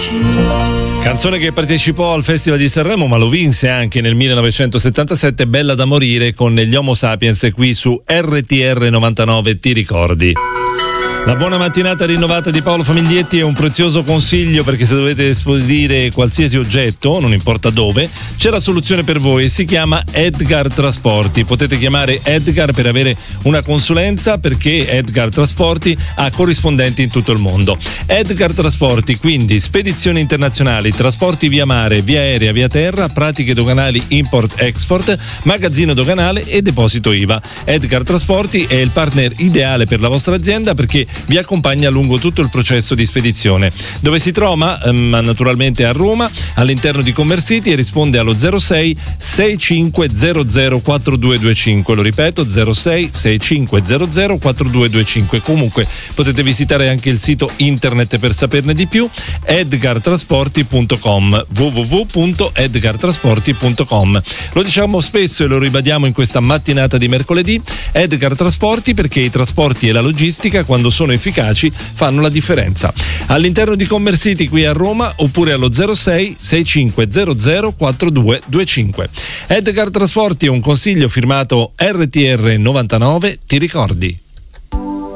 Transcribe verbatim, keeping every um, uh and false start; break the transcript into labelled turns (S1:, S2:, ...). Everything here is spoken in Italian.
S1: Canzone che partecipò al Festival di Sanremo, ma lo vinse anche nel millenovecentosettantasette, Bella da morire, con gli Homo Sapiens qui su R T R novantanove, ti ricordi? La buona mattinata rinnovata di Paolo Famiglietti è un prezioso consiglio, perché se dovete spedire qualsiasi oggetto, non importa dove, c'è la soluzione per voi e si chiama Edgar Trasporti. Potete chiamare Edgar per avere una consulenza, perché Edgar Trasporti ha corrispondenti in tutto il mondo. Edgar Trasporti, quindi spedizioni internazionali, trasporti via mare, via aerea, via terra, pratiche doganali import-export, magazzino doganale e deposito I V A. Edgar Trasporti è il partner ideale per la vostra azienda, perché vi accompagna lungo tutto il processo di spedizione. Dove si trova? Ma naturalmente a Roma, all'interno di Commercity, e risponde allo zero sei sei cinque zero zero quattro due due cinque. Lo ripeto, zero sei sei cinque zero zero quattro due due cinque. Comunque potete visitare anche il sito internet per saperne di più, edgar trasporti punto com, w w w punto edgar trasporti punto com. Lo diciamo spesso e lo ribadiamo in questa mattinata di mercoledì: Edgar Trasporti, perché i trasporti e la logistica, quando sono efficaci, fanno la differenza. All'interno di Commercity qui a Roma, oppure allo zero sei sei cinque zero zero quattro due due cinque. Edgar Trasporti è un consiglio firmato R T R novantanove, ti ricordi?